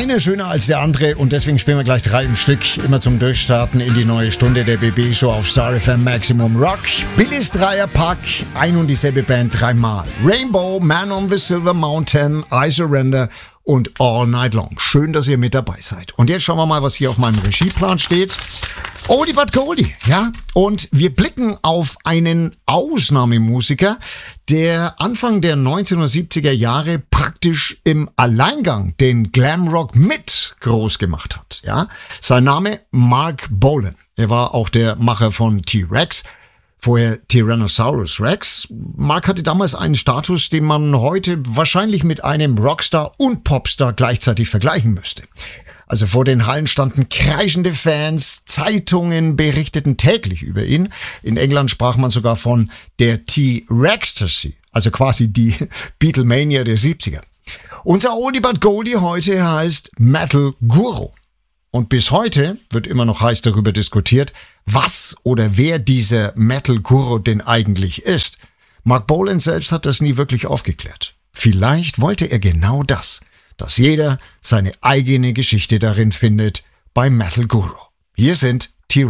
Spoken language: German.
Einer schöner als der andere und deswegen spielen wir gleich 3 im Stück, immer zum Durchstarten in die neue Stunde der BB-Show auf Star FM Maximum Rock. Billys Dreierpack, ein und dieselbe Band 3-mal. Rainbow, Man on the Silver Mountain, I Surrender und All Night Long. Schön, dass ihr mit dabei seid. Und jetzt schauen wir mal, was hier auf meinem Regieplan steht. Oldie but Goldie, ja. Und wir blicken auf einen Ausnahmemusiker, der Anfang der 1970er Jahre praktisch im Alleingang den Glamrock mit groß gemacht hat, ja. Sein Name Marc Bolan. Er war auch der Macher von T-Rex. Vorher Tyrannosaurus Rex. Mark hatte damals einen Status, den man heute wahrscheinlich mit einem Rockstar und Popstar gleichzeitig vergleichen müsste. Also vor den Hallen standen kreischende Fans, Zeitungen berichteten täglich über ihn. In England sprach man sogar von der T-Rextasy, also quasi die Beatlemania der 70er. Unser Oldie but Goldie heute heißt Metal Guru. Und bis heute wird immer noch heiß darüber diskutiert, was oder wer dieser Metal-Guru denn eigentlich ist. Marc Bolan selbst hat das nie wirklich aufgeklärt. Vielleicht wollte er genau das, dass jeder seine eigene Geschichte darin findet bei Metal Guru. Hier sind